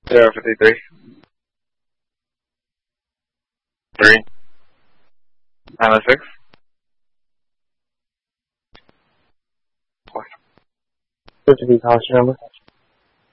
053. 3. 906. 4. This is the policy number.